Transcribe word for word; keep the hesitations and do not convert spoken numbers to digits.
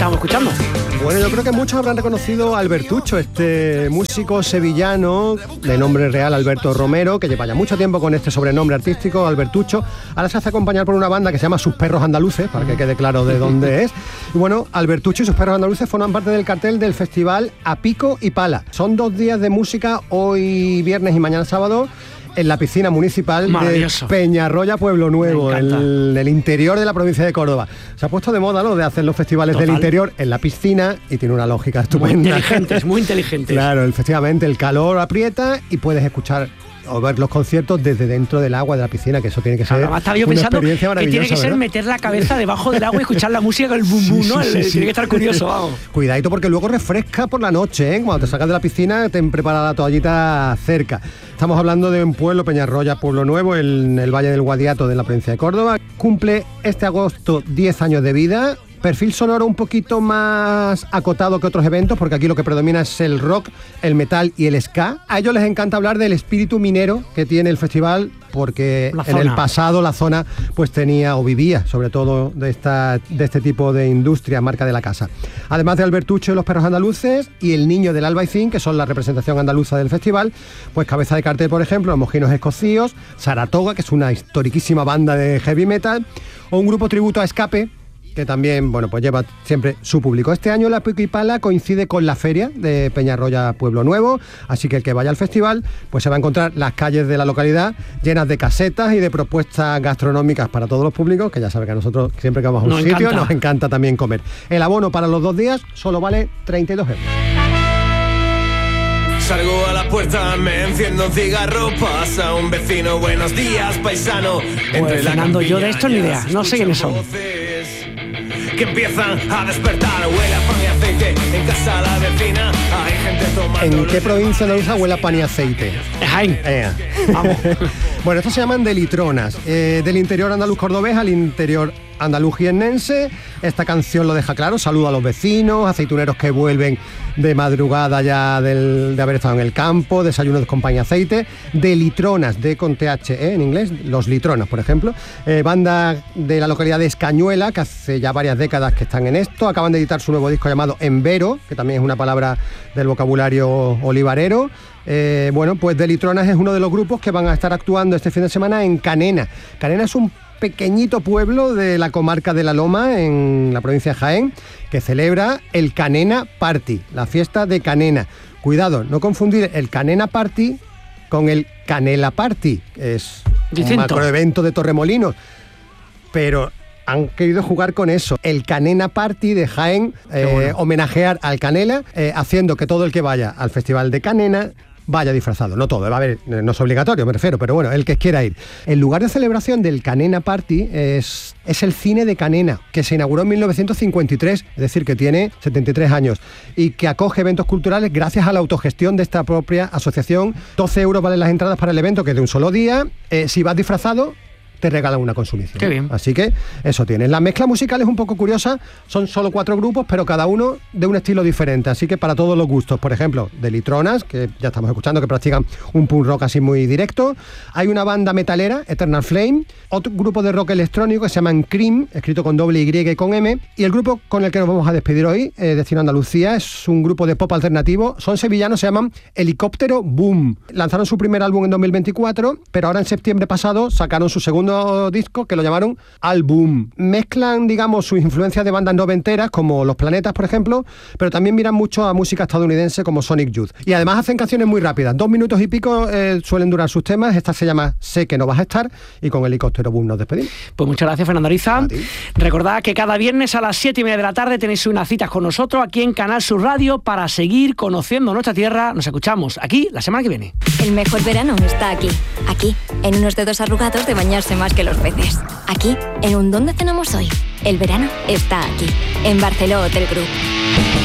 estamos escuchando. Bueno, yo creo que muchos habrán reconocido a Albertucho, este músico sevillano de nombre real Alberto Romero, que lleva ya mucho tiempo con este sobrenombre artístico, Albertucho. Ahora se hace acompañar por una banda que se llama Sus Perros Andaluces, para que quede claro de dónde es. Y bueno, Albertucho y Sus Perros Andaluces forman parte del cartel del festival A Pico y Pala. Son dos días de música, hoy viernes y mañana sábado, en la piscina municipal de Peñarroya, Pueblo Nuevo, en el interior de la provincia de Córdoba. Se ha puesto de moda lo de hacer los festivales Total. del interior en la piscina y tiene una lógica estupenda. Muy inteligentes, muy inteligentes. Claro, efectivamente, el calor aprieta y puedes escuchar o ver los conciertos desde dentro del agua de la piscina, que eso tiene que ser claro, estaba yo una pensando experiencia maravillosa, que tiene que ser ¿verdad? meter la cabeza debajo del agua y escuchar la música con el bum bum, sí, ¿no? Sí, sí, sí. Tiene que estar curioso, vamos. Cuidadito porque luego refresca por la noche, ¿eh? Cuando te sacas de la piscina te prepara la toallita cerca. Estamos hablando de un pueblo, Peñarroya, Pueblo Nuevo, en el Valle del Guadiato de la provincia de Córdoba. Cumple este agosto diez años de vida. Perfil sonoro un poquito más acotado que otros eventos, porque aquí lo que predomina es el rock, el metal y el ska. A ellos les encanta hablar del espíritu minero que tiene el festival, porque en el pasado la zona pues tenía o vivía sobre todo de, esta, de este tipo de industria, marca de la casa. Además de Albertucho y los Perros Andaluces y el Niño del Albaicín, que son la representación andaluza del festival, pues cabeza de cartel, por ejemplo, Los Mojinos Escocíos, Saratoga, que es una historiquísima banda de heavy metal, o un grupo tributo a Escape, que también, bueno, pues lleva siempre su público. Este año la Pico y Pala coincide con la feria de Peñarroya Pueblo Nuevo, así que el que vaya al festival pues se va a encontrar las calles de la localidad llenas de casetas y de propuestas gastronómicas para todos los públicos, que ya sabe que a nosotros siempre que vamos a un nos sitio encanta. nos encanta también comer. El abono para los dos días solo vale treinta y dos euros. Salgo a la puerta, me enciendo un cigarro, pasa un vecino, buenos días, paisano. Entre pues, Fernando, yo de esto ni idea, no sé quiénes son. Que empiezan a despertar, huele a pan y aceite, en casa la vecina, hay gente tomando... ¿En qué provincia andaluza huele a pan y aceite? Jaén. Eh. Vamos. Bueno, estos se llaman delitronas, eh, del interior andaluz cordobés al interior andaluz jiennense. Esta canción lo deja claro, saluda a los vecinos, aceituneros que vuelven de madrugada ya del, de haber estado en el campo, desayunos con pan y aceite. De litronas, de con T H E en inglés, los litronas, por ejemplo. Eh, banda de la localidad de Escañuela, que hace ya varias décadas que están en esto. Acaban de editar su nuevo disco llamado Envero, que también es una palabra del vocabulario olivarero. Eh, bueno, pues de litronas es uno de los grupos que van a estar actuando este fin de semana en Canena. Canena es un pequeñito pueblo de la comarca de La Loma, en la provincia de Jaén, que celebra el Canena Party, la fiesta de Canena. Cuidado, no confundir el Canena Party con el Canela Party, que es Distinto. un macroevento de Torremolinos, pero han querido jugar con eso. El Canena Party de Jaén, eh, bueno. homenajear al Canela, eh, haciendo que todo el que vaya al Festival de Canena vaya disfrazado. No todo, va a haber, no es obligatorio, me refiero, pero bueno, el que quiera ir. El lugar de celebración del Canena Party es, es el Cine de Canena, que se inauguró en mil novecientos cincuenta y tres, es decir, que tiene setenta y tres años, y que acoge eventos culturales gracias a la autogestión de esta propia asociación. doce euros valen las entradas para el evento, que es de un solo día. Eh, si vas disfrazado, te regalan una consumición. Qué bien. Así que eso tiene. La mezcla musical es un poco curiosa, son solo cuatro grupos, pero cada uno de un estilo diferente, así que para todos los gustos. Por ejemplo, de Litronas, que ya estamos escuchando, que practican un punk rock así muy directo. Hay una banda metalera, Eternal Flame, otro grupo de rock electrónico que se llaman Cream, escrito con doble Y y con M, y el grupo con el que nos vamos a despedir hoy, eh, Destino Andalucía, es un grupo de pop alternativo, son sevillanos, se llaman Helicóptero Boom. Lanzaron su primer álbum en dos mil veinticuatro, pero ahora en septiembre pasado sacaron su segundo disco, que lo llamaron Album. Mezclan, digamos, sus influencias de bandas noventeras como Los Planetas, por ejemplo, pero también miran mucho a música estadounidense como Sonic Youth. Y además hacen canciones muy rápidas, dos minutos y pico eh, suelen durar sus temas. Esta se llama Sé que no vas a estar, y con Helicóptero Boom nos despedimos. Pues muchas gracias, Fernando Ariza. Recordad que cada viernes a las siete y media de la tarde tenéis unas citas con nosotros aquí en Canal Sur Radio para seguir conociendo nuestra tierra. Nos escuchamos aquí la semana que viene. El mejor verano está aquí, aquí, en unos dedos arrugados de bañarse más que los peces. Aquí, en un ¿dónde cenamos hoy? El verano está aquí, en Barceló Hotel Group.